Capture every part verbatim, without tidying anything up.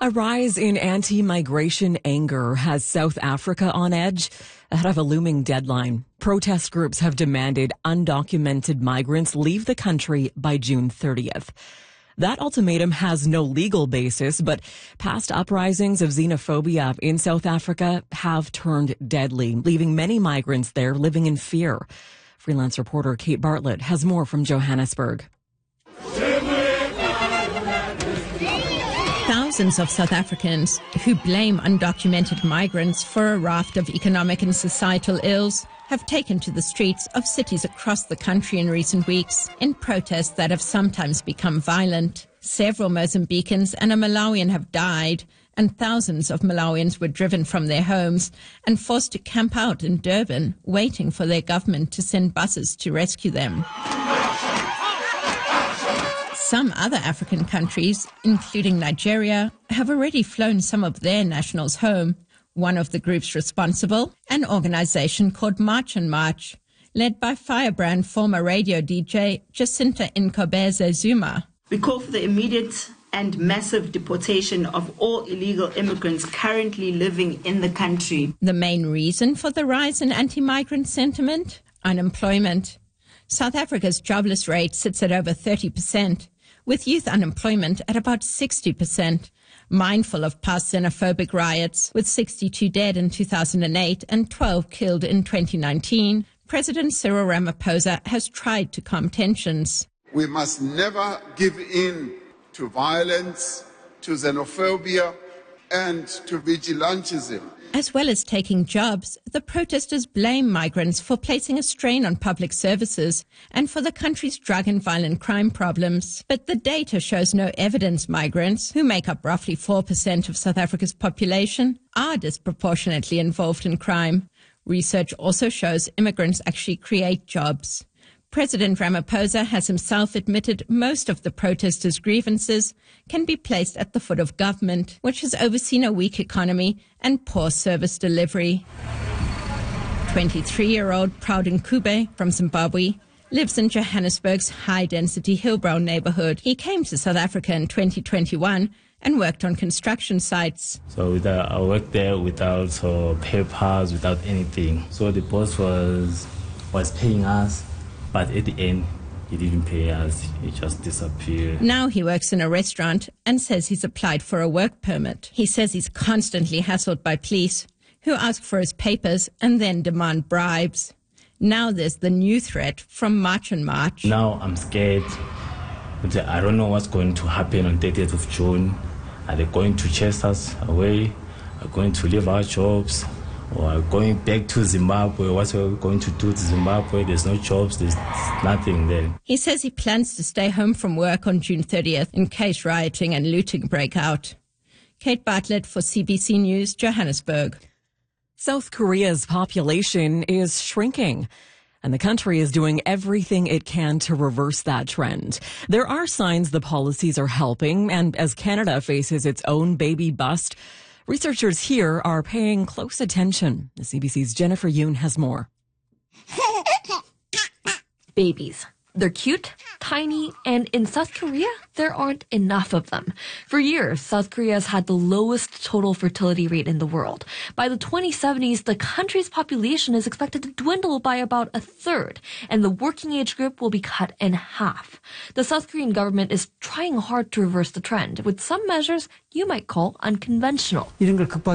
A rise in anti-migration anger has South Africa on edge ahead of a looming deadline. Protest groups have demanded undocumented migrants leave the country by June thirtieth. That ultimatum has no legal basis, but past uprisings of xenophobia in South Africa have turned deadly, leaving many migrants there living in fear. Freelance reporter Kate Bartlett has more from Johannesburg. Thousands of South Africans who blame undocumented migrants for a raft of economic and societal ills have taken to the streets of cities across the country in recent weeks in protests that have sometimes become violent. Several Mozambicans and a Malawian have died, and thousands of Malawians were driven from their homes and forced to camp out in Durban, waiting for their government to send buses to rescue them. Some other African countries, including Nigeria, have already flown some of their nationals home. One of the groups responsible, an organization called March and March, led by Firebrand former radio D J Jacinta Nkobeze Zuma. We call for the immediate and massive deportation of all illegal immigrants currently living in the country. The main reason for the rise in anti-migrant sentiment? Unemployment. South Africa's jobless rate sits at over thirty percent. With youth unemployment at about sixty percent. Mindful of past xenophobic riots, with sixty-two dead in two thousand eight and twelve killed in twenty nineteen, President Cyril Ramaphosa has tried to calm tensions. We must never give in to violence, to xenophobia, and to vigilantism. As well as taking jobs, the protesters blame migrants for placing a strain on public services and for the country's drug and violent crime problems. But the data shows no evidence migrants, who make up roughly four percent of South Africa's population, are disproportionately involved in crime. Research also shows immigrants actually create jobs. President Ramaphosa has himself admitted most of the protesters' grievances can be placed at the foot of government, which has overseen a weak economy and poor service delivery. twenty-three-year-old Proudin Kube from Zimbabwe lives in Johannesburg's high-density Hillbrow neighborhood. He came to South Africa in twenty twenty-one and worked on construction sites. So without, I worked there without uh, papers, without anything. So the boss was was paying us. But at the end, he didn't pay us. He just disappeared. Now he works in a restaurant and says he's applied for a work permit. He says he's constantly hassled by police who ask for his papers and then demand bribes. Now there's the new threat from March and March. Now I'm scared. I don't know what's going to happen on thirtieth of June. Are they going to chase us away? Are they going to leave our jobs? Or going back to Zimbabwe? What are we going to do to Zimbabwe? There's no jobs, there's nothing there. He says he plans to stay home from work on June thirtieth in case rioting and looting break out. Kate Bartlett for C B C News, Johannesburg. South Korea's population is shrinking, and the country is doing everything it can to reverse that trend. There are signs the policies are helping, and as Canada faces its own baby bust, researchers here are paying close attention. The C B C's Jennifer Yoon has more. Babies. They're cute, tiny, and in South Korea, there aren't enough of them. For years, South Korea has had the lowest total fertility rate in the world. By the twenty seventies, the country's population is expected to dwindle by about a third, and the working age group will be cut in half. The South Korean government is trying hard to reverse the trend, with some measures you might call unconventional. Lee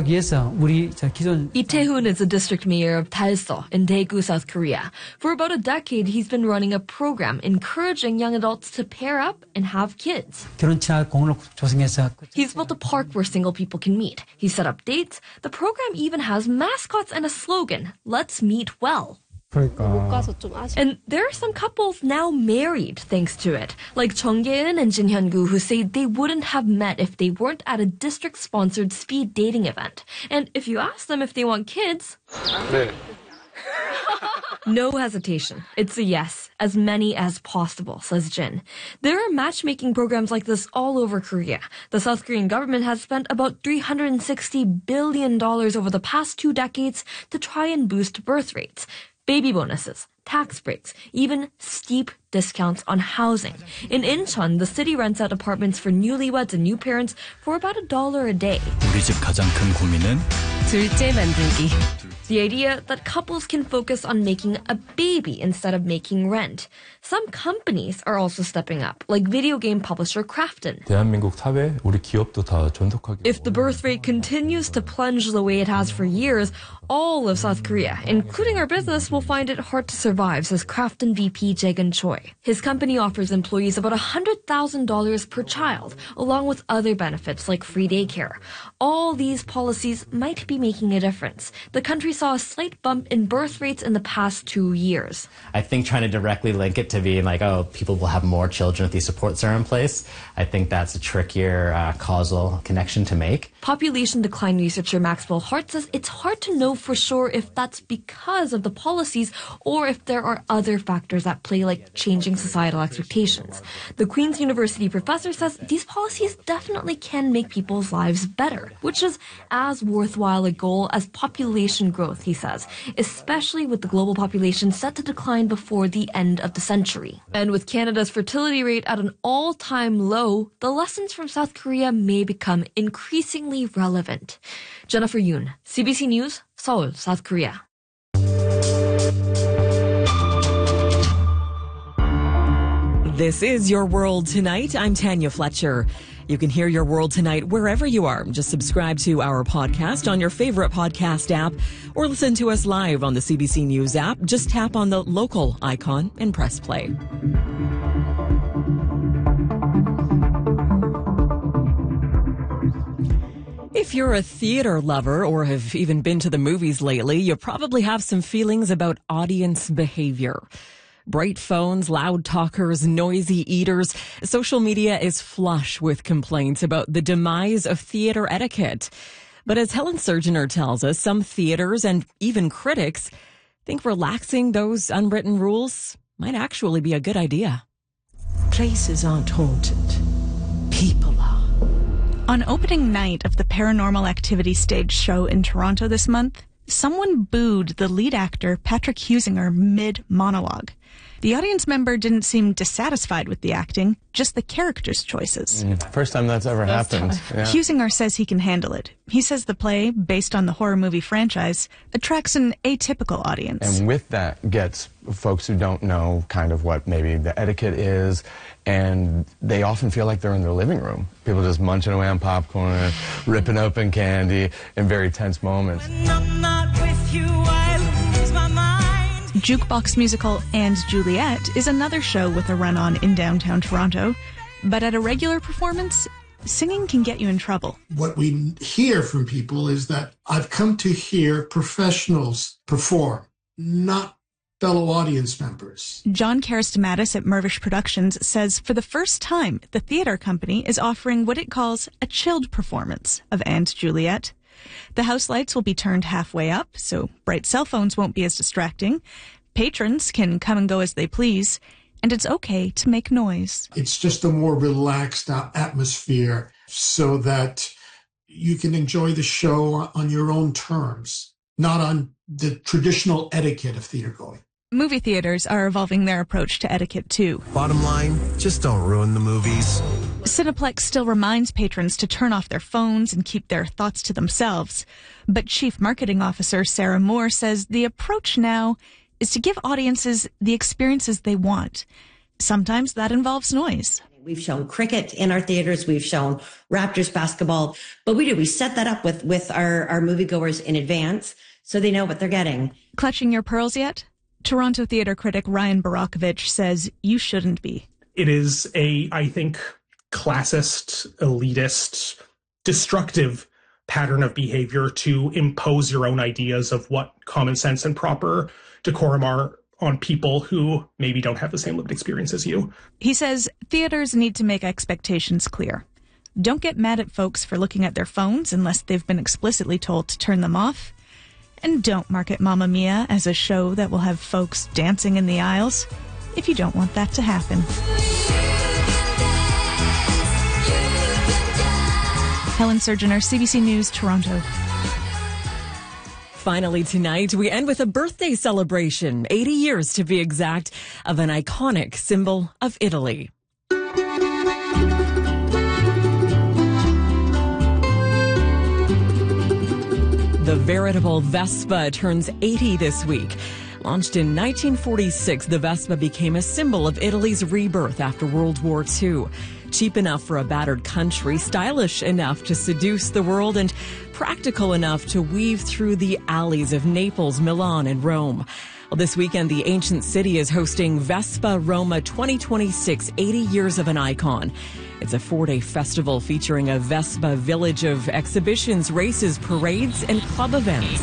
Tae-hoon is the district mayor of Dalseo in Daegu, South Korea. For about a decade, he's been running a program encouraging young adults to pair up and have kids. He's built a park where single people can meet. He set up dates. The program even has mascots and a slogan, "Let's meet well." And there are some couples now married thanks to it, like Chung Jae-in and Jin Hyun-gu, who say they wouldn't have met if they weren't at a district-sponsored speed dating event. And if you ask them if they want kids, no hesitation. It's a yes, as many as possible, says Jin. There are matchmaking programs like this all over Korea. The South Korean government has spent about three hundred sixty billion dollars over the past two decades to try and boost birth rates. Baby bonuses, tax breaks, even steep discounts on housing. In Incheon, the city rents out apartments for newlyweds and new parents for about a dollar a day. 우리 집 가장 큰 고민은 둘째 만들기. The idea that couples can focus on making a baby instead of making rent. Some companies are also stepping up, like video game publisher Krafton. 대한민국 사회, 우리 기업도 다 존속하게. If the birth rate continues to plunge the way it has for years, all of South Korea, including our business, will find it hard to survive, says Krafton V P Jae-gun Choi. His company offers employees about one hundred thousand dollars per child, along with other benefits like free daycare. All these policies might be making a difference. The country saw a slight bump in birth rates in the past two years. I think trying to directly link it to being like, oh, people will have more children if these supports are in place, I think that's a trickier uh, causal connection to make. Population decline researcher Maxwell Hart says it's hard to know for sure if that's because of the policies or if there are other factors at play, like changing societal expectations. The Queen's University professor says these policies definitely can make people's lives better, which is as worthwhile a goal as population growth, he says, especially with the global population set to decline before the end of the century. And with Canada's fertility rate at an all-time low, the lessons from South Korea may become increasingly relevant. Jennifer Yoon, C B C News, Seoul, South Korea. This is Your World Tonight. I'm Tanya Fletcher. You can hear Your World Tonight wherever you are. Just subscribe to our podcast on your favorite podcast app or listen to us live on the C B C News app. Just tap on the local icon and press play. If you're a theater lover or have even been to the movies lately, you probably have some feelings about audience behavior. Bright phones, loud talkers, noisy eaters. Social media is flush with complaints about the demise of theater etiquette. But as Helen Surgener tells us, some theaters and even critics think relaxing those unwritten rules might actually be a good idea. Places aren't haunted. People are. On opening night of the Paranormal Activity stage show in Toronto this month, someone booed the lead actor, Patrick Husinger, mid-monologue. The audience member didn't seem dissatisfied with the acting, just the character's choices. Mm, first time that's ever happened. Yeah. Husinger says he can handle it. He says the play, based on the horror movie franchise, attracts an atypical audience. And with that gets folks who don't know kind of what maybe the etiquette is, and they often feel like they're in their living room. People just munching away on popcorn, ripping open candy in very tense moments. When I'm not with you, I lose my mind. Jukebox musical And Juliet is another show with a run-on in downtown Toronto. But at a regular performance, singing can get you in trouble. What we hear from people is that I've come to hear professionals perform, not fellow audience members. John Karastamatis at Mervish Productions says for the first time, the theater company is offering what it calls a chilled performance of And Juliet. The house lights will be turned halfway up, so bright cell phones won't be as distracting. Patrons can come and go as they please, and it's okay to make noise. It's just a more relaxed atmosphere so that you can enjoy the show on your own terms, not on the traditional etiquette of theater going. Movie theaters are evolving their approach to etiquette, too. Bottom line, just don't ruin the movies. Cineplex still reminds patrons to turn off their phones and keep their thoughts to themselves. But Chief Marketing Officer Sarah Moore says the approach now is to give audiences the experiences they want. Sometimes that involves noise. We've shown cricket in our theaters. We've shown Raptors basketball. But we do. We set that up with, with our, our moviegoers in advance so they know what they're getting. Clutching your pearls yet? Toronto theater critic Ryan Barakovich says you shouldn't be. It is a, I think, classist, elitist, destructive pattern of behavior to impose your own ideas of what common sense and proper decorum are on people who maybe don't have the same lived experience as you. He says theaters need to make expectations clear. Don't get mad at folks for looking at their phones unless they've been explicitly told to turn them off. And don't market Mamma Mia as a show that will have folks dancing in the aisles if you don't want that to happen. Helen Surgener, C B C News, Toronto. Finally tonight, we end with a birthday celebration, eighty years to be exact, of an iconic symbol of Italy. The veritable Vespa turns eighty this week. Launched in nineteen forty-six, the Vespa became a symbol of Italy's rebirth after World War Two. Cheap enough for a battered country, stylish enough to seduce the world, and practical enough to weave through the alleys of Naples, Milan, and Rome. Well, this weekend, the ancient city is hosting Vespa Roma twenty twenty-six, eighty years of an icon. It's a four-day festival featuring a Vespa village of exhibitions, races, parades, and club events.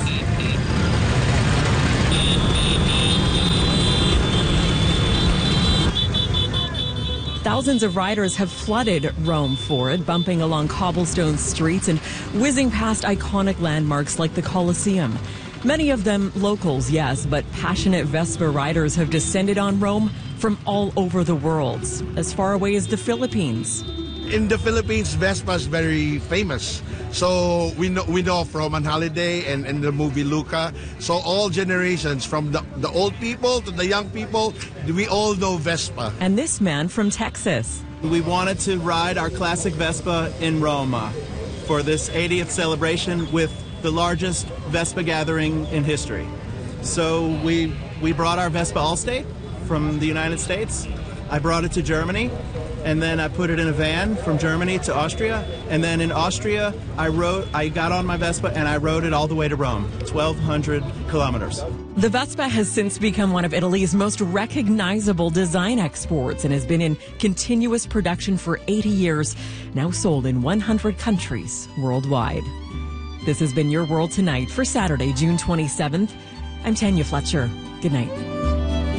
Thousands of riders have flooded Rome for it, bumping along cobblestone streets and whizzing past iconic landmarks like the Colosseum. Many of them locals, yes, but passionate Vespa riders have descended on Rome from all over the world, as far away as the Philippines. In the Philippines, Vespa is very famous. So we know we know from Roman Holiday and, and the movie Luca. So all generations, from the, the old people to the young people, we all know Vespa. And this man from Texas. We wanted to ride our classic Vespa in Roma for this eightieth celebration with the largest Vespa gathering in history. So we we brought our Vespa Allstate from the United States. I brought it to Germany, and then I put it in a van from Germany to Austria, and then in Austria I rode I got on my Vespa and I rode it all the way to Rome, twelve hundred kilometers. The Vespa has since become one of Italy's most recognizable design exports and has been in continuous production for eighty years, now sold in one hundred countries worldwide. This has been Your World Tonight for Saturday, June twenty-seventh. I'm Tanya Fletcher. Good night.